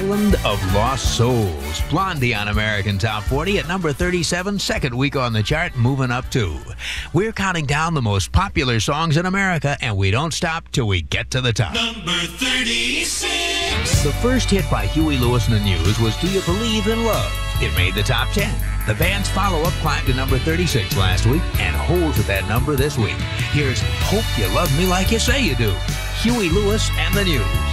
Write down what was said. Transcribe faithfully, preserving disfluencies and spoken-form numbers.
Island of Lost Souls. Blondie on American Top forty at number thirty-seven, second week on the chart, moving up two. We're counting down the most popular songs in America, and we don't stop till we get to the top. Number thirty-six. The first hit by Huey Lewis and the News was Do You Believe in Love? It made the top ten. The band's follow-up climbed to number thirty-six last week and holds at that number this week. Here's Hope You Love Me Like You Say You Do. Huey Lewis and the News.